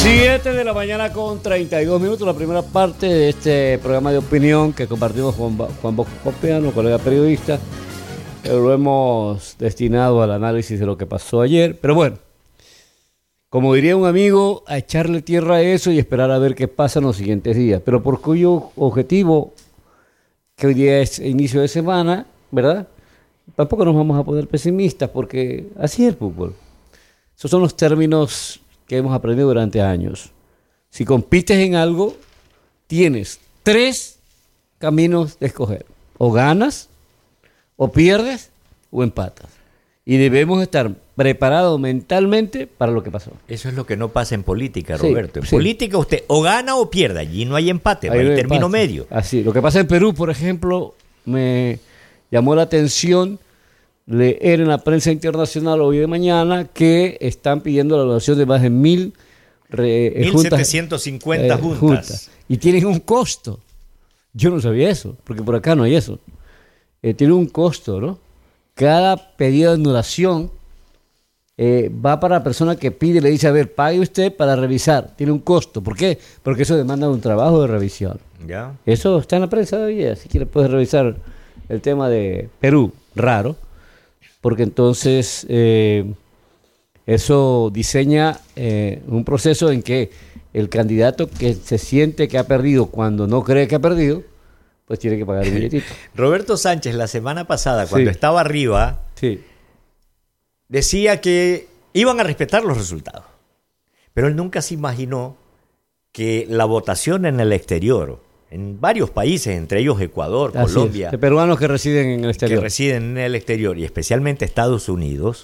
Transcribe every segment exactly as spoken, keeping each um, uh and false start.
siete de la mañana con treinta y dos minutos, la primera parte de este programa de opinión que compartimos con Juan Bosco Copiano, colega periodista. Lo hemos destinado al análisis de lo que pasó ayer, pero bueno, como diría un amigo, a echarle tierra a eso y esperar a ver qué pasa en los siguientes días, pero por cuyo objetivo, que hoy día es inicio de semana, ¿verdad? Tampoco nos vamos a poner pesimistas porque así es el fútbol. Esos son los términos que hemos aprendido durante años. Si compites en algo, tienes tres caminos de escoger. O ganas, o pierdes, o empatas. Y debemos estar preparados mentalmente para lo que pasó. Eso es lo que no pasa en política, Roberto. Sí, en sí. política usted o gana o pierde. Allí no hay empate, no hay, hay término empate. medio. Así. Lo que pasa en Perú, por ejemplo, me llamó la atención leer en la prensa internacional hoy de mañana que están pidiendo la evaluación de más de mil re, mil setecientos cincuenta juntas, eh, juntas. juntas. Y tienen un costo. Yo no sabía eso, porque por acá no hay eso. Eh, tiene un costo, ¿no? Cada pedido de anulación eh, va para la persona que pide y le dice, a ver, pague usted para revisar. Tiene un costo. ¿Por qué? Porque eso demanda un trabajo de revisión. ¿Ya? Eso está en la prensa de hoy, así que puedes revisar el tema de Perú. Raro. Porque entonces eh, eso diseña eh, un proceso en que el candidato que se siente que ha perdido cuando no cree que ha perdido, pues tiene que pagar un billetito. Roberto Sánchez la semana pasada, cuando sí. estaba arriba, sí. decía que iban a respetar los resultados. Pero él nunca se imaginó que la votación en el exterior, en varios países, entre ellos Ecuador, Así Colombia, es, de peruanos que residen en el exterior. Que residen en el exterior y especialmente Estados Unidos,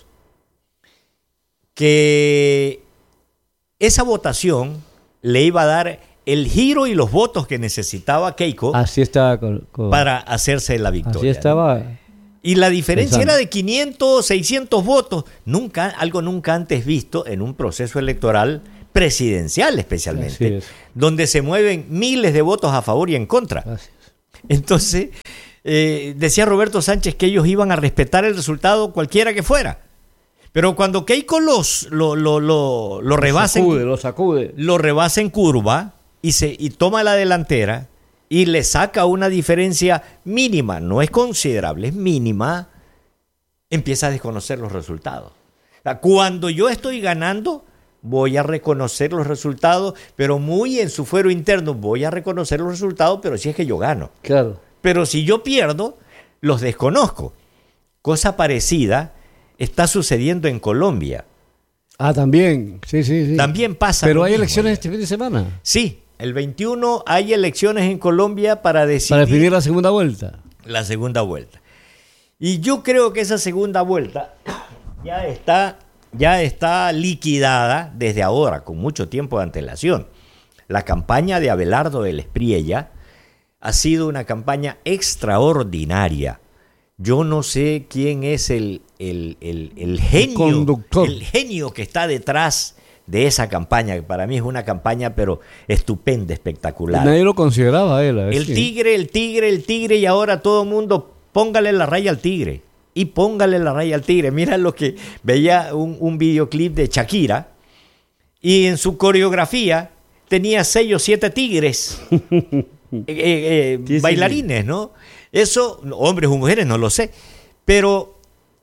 que esa votación le iba a dar el giro y los votos que necesitaba Keiko Así estaba con, con... para hacerse la victoria. Así estaba. ¿no? Y la diferencia pensando. era de quinientos, seiscientos votos, nunca, algo nunca antes visto en un proceso electoral presidencial especialmente, donde se mueven miles de votos a favor y en contra. Gracias. Entonces, eh, decía Roberto Sánchez que ellos iban a respetar el resultado cualquiera que fuera. Pero cuando Keiko los, lo, lo, lo, lo rebasa, sacude, lo sacude. Lo rebasa en curva y, se, y toma la delantera y le saca una diferencia mínima, no es considerable, es mínima, empieza a desconocer los resultados. O sea, cuando yo estoy ganando, voy a reconocer los resultados, pero muy en su fuero interno voy a reconocer los resultados, pero si es que yo gano. Claro. Pero si yo pierdo, los desconozco. Cosa parecida está sucediendo en Colombia. Ah, también. Sí, sí, sí. También pasa. Pero hay mismo, elecciones ya. este fin de semana. Sí, el veintiuno hay elecciones en Colombia para decidir, para definir la segunda vuelta. La segunda vuelta. Y yo creo que esa segunda vuelta ya está... ya está liquidada desde ahora, con mucho tiempo de antelación. La campaña de Abelardo del Espriella ha sido una campaña extraordinaria. Yo no sé quién es el, el, el, el genio, el conductor, el genio que está detrás de esa campaña, que para mí es una campaña pero estupenda, espectacular. Nadie lo consideraba él. El sí. tigre, el tigre, el tigre, y ahora todo el mundo, póngale la raya al tigre. Y póngale la raya al tigre. Mira lo que veía un, un videoclip de Shakira y en su coreografía tenía seis o siete tigres eh, eh, sí, bailarines, sí. ¿no? Eso, hombres o mujeres, no lo sé. Pero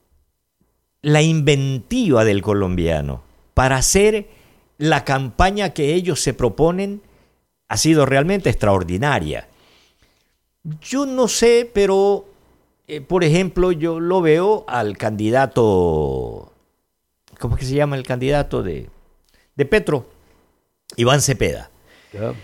la inventiva del colombiano para hacer la campaña que ellos se proponen ha sido realmente extraordinaria. Yo no sé, pero... Eh, por ejemplo, yo lo veo al candidato, ¿cómo es que se llama el candidato de, de Petro? Iván Cepeda. Yeah.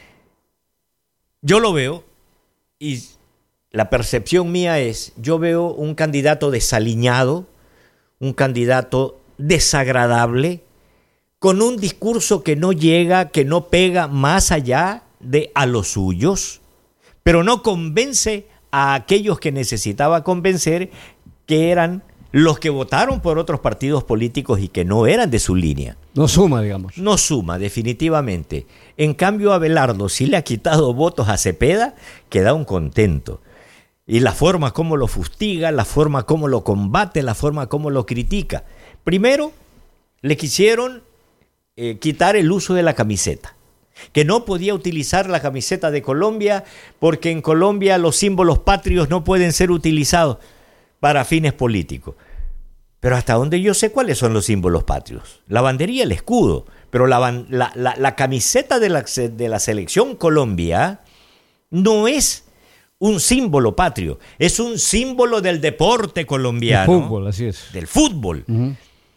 Yo lo veo y la percepción mía es, yo veo un candidato desaliñado, un candidato desagradable, con un discurso que no llega, que no pega más allá de a los suyos, pero no convence a aquellos que necesitaba convencer, que eran los que votaron por otros partidos políticos y que no eran de su línea. No suma, digamos. No suma, definitivamente. En cambio, Abelardo sí le ha quitado votos a Cepeda, que da un contento. Y la forma como lo fustiga, la forma como lo combate, la forma como lo critica. Primero, le quisieron eh, quitar el uso de la camiseta, que no podía utilizar la camiseta de Colombia porque en Colombia los símbolos patrios no pueden ser utilizados para fines políticos. Pero hasta donde yo sé cuáles son los símbolos patrios. La bandera y el escudo, pero la, la, la, la camiseta de la, de la selección Colombia no es un símbolo patrio, es un símbolo del deporte colombiano. Del fútbol, así es. Del fútbol. Uh-huh.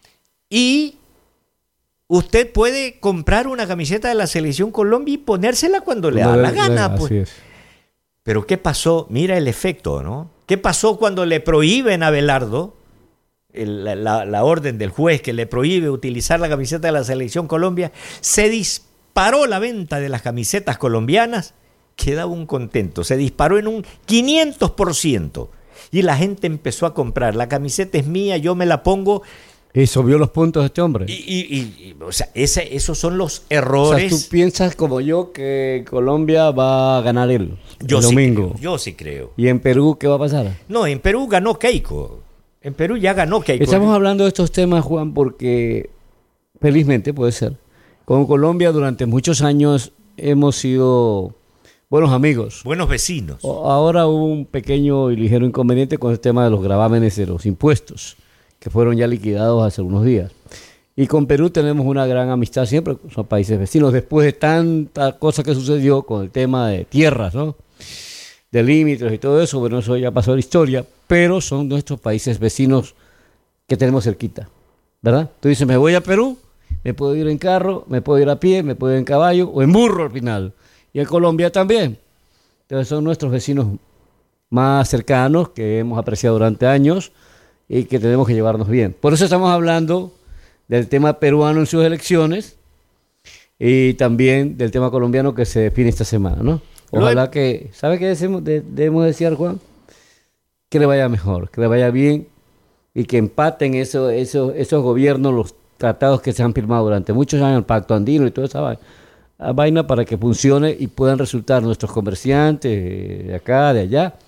Y usted puede comprar una camiseta de la selección Colombia y ponérsela cuando le da la gana. Pues. Así es. Pero ¿qué pasó? Mira el efecto, ¿no? ¿Qué pasó cuando le prohíben a Abelardo, el, la, la orden del juez que le prohíbe utilizar la camiseta de la selección Colombia? Se disparó la venta de las camisetas colombianas. Quedaba un contento, se disparó en un quinientos por ciento y la gente empezó a comprar. La camiseta es mía, yo me la pongo. Y subió los puntos de este hombre. Y, y, y o sea, ese, esos son los errores. O sea, tú piensas como yo que Colombia va a ganar él yo el sí domingo. Creo, yo sí creo. ¿Y en Perú qué va a pasar? No, en Perú ganó Keiko. En Perú ya ganó Keiko. Estamos hablando de estos temas, Juan, porque felizmente puede ser. Con Colombia durante muchos años hemos sido buenos amigos. Buenos vecinos. Ahora hubo un pequeño y ligero inconveniente con el tema de los gravámenes de los impuestos, que fueron ya liquidados hace unos días. Y con Perú tenemos una gran amistad siempre, son países vecinos, después de tanta cosa que sucedió con el tema de tierras, ¿no? De límites y todo eso, bueno, eso ya pasó a la historia, pero son nuestros países vecinos que tenemos cerquita, ¿verdad? Tú dices, me voy a Perú, me puedo ir en carro, me puedo ir a pie, me puedo ir en caballo o en burro al final. Y en Colombia también. Entonces son nuestros vecinos más cercanos que hemos apreciado durante años y que tenemos que llevarnos bien. Por eso estamos hablando del tema peruano en sus elecciones y también del tema colombiano que se define esta semana, ¿no? Ojalá que, ¿sabe qué decimos, de, debemos decir, Juan? Que le vaya mejor, que le vaya bien y que empaten eso, eso, esos gobiernos, los tratados que se han firmado durante muchos años, el Pacto Andino y toda esa vaina. vaina para que funcione y puedan resultar nuestros comerciantes de acá, de allá,